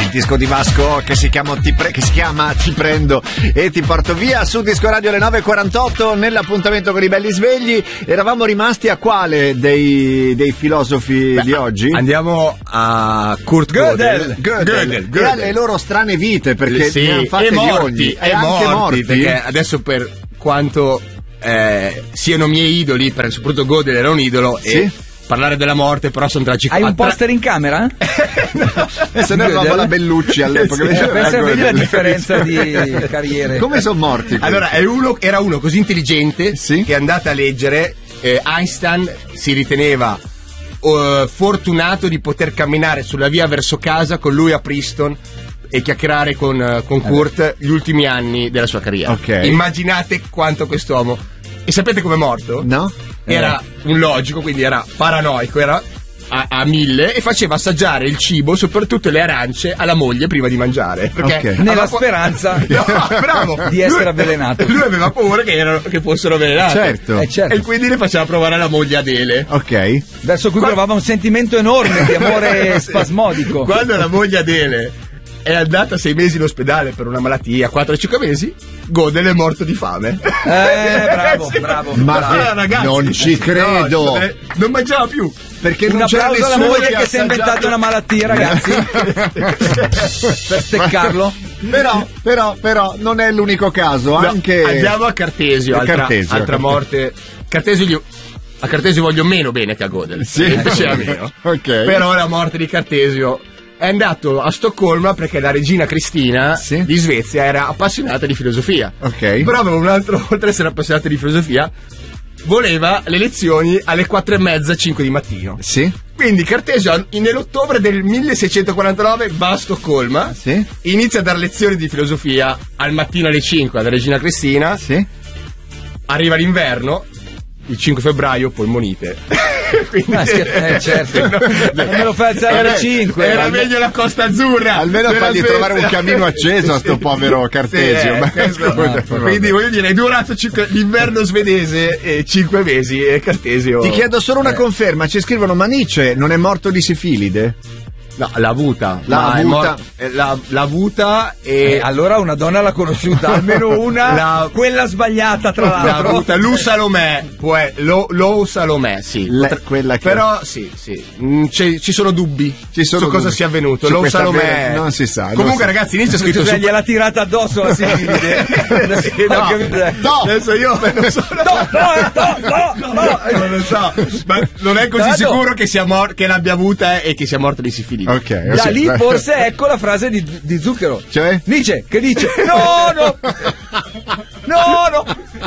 il disco di Vasco che si chiama Ti prendo e ti porto via su Disco Radio alle 9.48 nell'appuntamento con i belli svegli. Eravamo rimasti a quale dei filosofi di oggi? Andiamo a Kurt Gödel. E alle loro strane vite, perché ne hanno fatte di ogni. E anche morti, perché adesso, per quanto siano miei idoli, perché soprattutto Gödel era un idolo, sì? E parlare della morte però sono tragico. Hai un poster in camera? Se noi avevamo la Bellucci all'epoca, sì, per vedi la differenza di carriere. Come sono morti? Allora, era uno così intelligente, sì? Che andate a leggere, Einstein si riteneva fortunato di poter camminare sulla via verso casa con lui a Princeton e chiacchierare con Kurt gli ultimi anni della sua carriera. Okay. Immaginate quanto quest'uomo. E sapete com'è morto? No? Era un logico, quindi era paranoico, era a 1000 e faceva assaggiare il cibo, soprattutto le arance, alla moglie prima di mangiare. Perché nella speranza di essere avvelenato. Lui aveva paura che fossero avvelenati. Certo. E quindi le faceva provare alla moglie Adele. Ok. Verso cui provava un sentimento enorme di amore spasmodico. Quando la moglie Adele è andata 6 mesi in ospedale per una malattia, 4-5 mesi, Gödel è morto di fame. Bravo. Ma ragazzi, non ci credo. Non mangiava più. Perché un non c'era applauso alla nessuno moglie che si è inventato una malattia, ragazzi. Per steccarlo. Però non è l'unico caso. Anche andiamo a Cartesio, altra morte. A Cartesio voglio meno bene che a Gödel. Sì, meno. Okay. Però la morte di Cartesio è andato a Stoccolma perché la regina Cristina di Svezia era appassionata di filosofia. Ok. Però aveva un altro, oltre ad essere appassionata di filosofia, voleva le lezioni alle 4:30, 5 di mattino. Sì. Quindi Cartesio nell'ottobre del 1649 va a Stoccolma, inizia a dare lezioni di filosofia al mattino alle 5 alla regina Cristina. Sì. Arriva l'inverno, il 5 febbraio polmonite. Quindi, certo. Non me lo fai alzare alle 5. Era meglio la Costa Azzurra. Almeno fargli trovare un camino acceso a sto povero Cartesio. Quindi voglio dire, è durato l'inverno svedese 5 mesi e Cartesio. Ti chiedo solo una conferma. Ci scrivono: ma Nietzsche non è morto di sifilide? No, l'ha avuta. L'ha avuta e allora una donna l'ha conosciuta, almeno una, quella sbagliata tra l'altro. L'ha avuta Lou Salomè, Lou Salomè, sì. Quella che... Però sì. Ci sono dubbi su cosa sia avvenuto. Lou Salomè non si sa. Comunque ragazzi, inizia scritto su... gliel'ha tirata addosso la sifilide. No, adesso io non so. Non lo so. Ma non è così sicuro che sia che l'abbia avuta e che sia morto di sifilide. Ok. Da lì forse ecco la frase di Zucchero. Cioè? Nietzsche che dice no.